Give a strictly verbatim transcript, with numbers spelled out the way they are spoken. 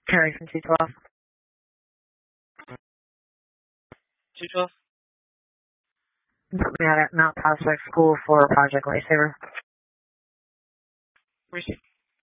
Carrie from two twelve. two twelve? Put me out at Mount Prospect School for Project Lifesaver. Receive.